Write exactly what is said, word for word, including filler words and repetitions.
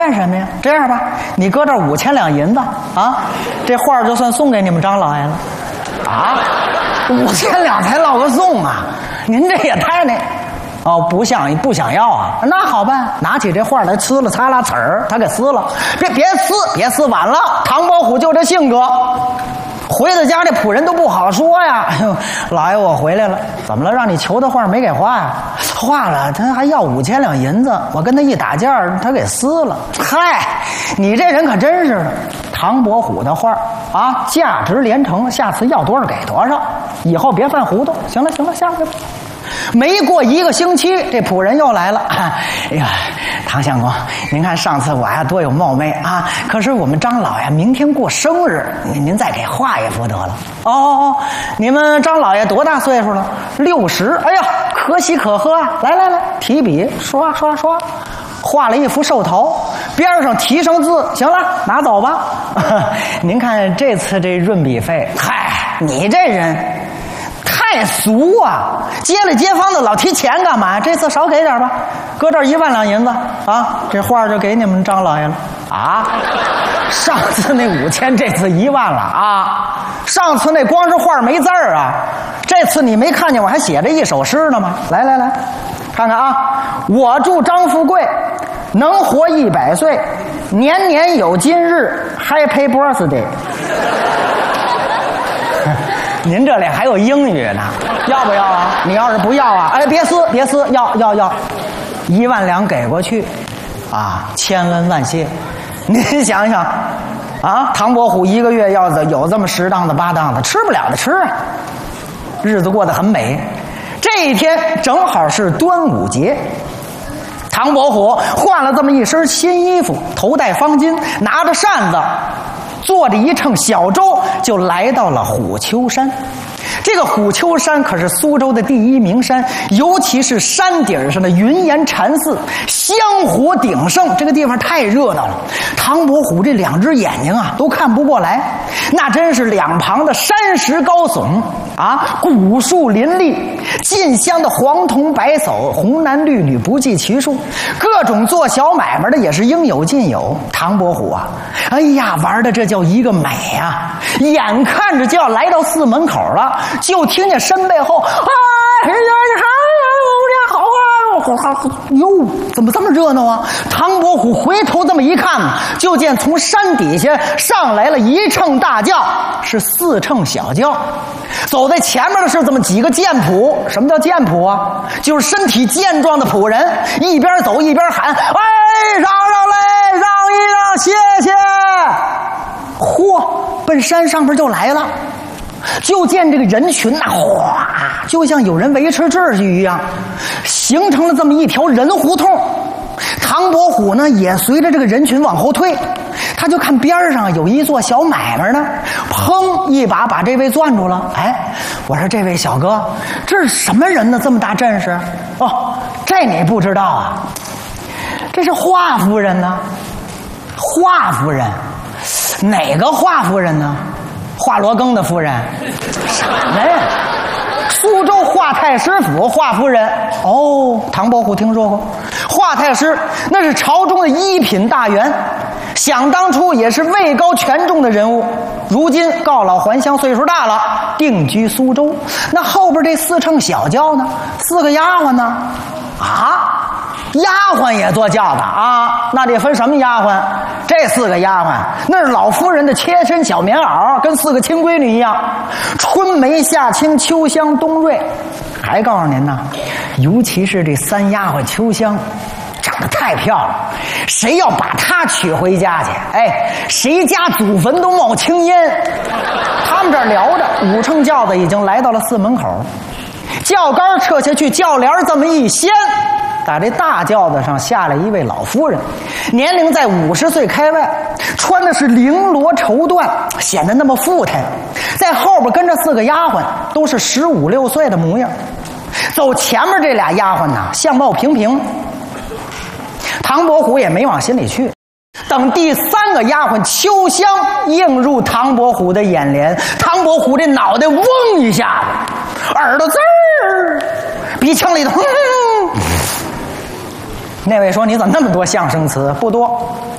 干什么呀？这样吧，你搁这五千两银子啊，这画就算送给你们张老爷了。啊，五千两才落个送啊！您这也太那……哦，不想不想要啊？那好办，拿起这画来呲了擦啦刺儿，他给撕了。别别撕，别撕，晚了。唐伯虎就这性格，回到家这仆人都不好说呀。哎呦，老爷我回来了，怎么了？让你求的画没给画呀？画了，他还要五千两银子，我跟他一打架，他给撕了。嗨，你这人可真是的。唐伯虎的画啊，价值连城，下次要多少给多少，以后别犯糊涂。行了行了，下去吧。没过一个星期，这仆人又来了。哎呀，唐相公，您看上次我呀多有冒昧啊，可是我们张老爷明天过生日，您再给画一幅得了。哦哦哦，你们张老爷多大岁数了？六十。哎呀，可喜可贺啊！来来来，提笔刷刷刷，画了一幅寿桃，边上提上字。行了，拿走吧。您看这次这润笔费，嗨，你这人太俗啊！街里街坊的老提钱干嘛？这次少给点吧，搁这儿一万两银子啊，这画就给你们张老爷了啊！上次那五千，这次一万了啊！上次那光是画没字儿啊，这次你没看见我还写着一首诗呢吗？来来来，看看啊！我祝张富贵能活一百岁，年年有今日 ，Happy Birthday。您这里还有英语呢，要不要啊？你要是不要啊，哎，别撕别撕，要要要，一万两给过去，啊，千恩万谢。您想想，啊，唐伯虎一个月要有这么十当的八当的，吃不了的吃啊，日子过得很美。这一天正好是端午节。唐伯虎换了这么一身新衣服，头戴方巾，拿着扇子，坐着一乘小舟，就来到了虎丘山。这个虎丘山可是苏州的第一名山，尤其是山顶上的云岩禅寺，香火鼎盛，这个地方太热闹了。唐伯虎这两只眼睛啊，都看不过来，那真是两旁的山石高耸啊，古树林立，进香的黄铜白叟，红男绿女不计其数，各种做小买卖的也是应有尽有。唐伯虎啊，哎呀，玩的这叫一个美啊！眼看着就要来到寺门口了，就听见身背后，哎呀呀，好啊！哟，怎么这么热闹啊？唐伯虎回头这么一看，就见从山底下上来了一乘大轿，是四乘小轿。走在前面的是这么几个剑仆。什么叫剑仆啊？就是身体健壮的仆人，一边走一边喊：“哎，让让嘞，让一让，谢谢！”嚯，奔山上边就来了。就见这个人群呐、啊，哗，就像有人维持秩序一样，形成了这么一条人胡同。唐伯虎呢，也随着这个人群往后退，他就看边上有一做小买卖呢，砰一把把这位攥住了。哎，我说这位小哥，这是什么人呢？这么大阵势？哦，这你不知道啊？这是华夫人呢。华夫人，哪个华夫人呢？华罗庚的夫人，什么呀？苏州华太师府华夫人。哦，唐伯虎听说过。华太师那是朝中的一品大员，想当初也是位高权重的人物，如今告老还乡，岁数大了，定居苏州。那后边这四乘小轿呢？四个丫鬟呢？啊，丫鬟也坐轿子啊？那得分什么丫鬟？这四个丫鬟那是老夫人的贴身小棉袄，跟四个亲闺女一样，春梅夏青秋香冬瑞。还告诉您呢，尤其是这三丫鬟秋香长得太漂亮，谁要把她娶回家去，哎，谁家祖坟都冒青烟。他们这儿聊着，五乘轿子已经来到了寺门口，轿杆撤下去，轿帘这么一掀，打这大轿子上下来一位老夫人，年龄在五十岁开外，穿的是绫罗绸缎，显得那么富态。在后边跟着四个丫鬟，都是十五六岁的模样。走前面这俩丫鬟呐，相貌平平，唐伯虎也没往心里去。等第三个丫鬟秋香映入唐伯虎的眼帘，唐伯虎这脑袋嗡一下子，耳朵滋儿，鼻腔里头，哼。那位说：“你怎么那么多相声词？不多，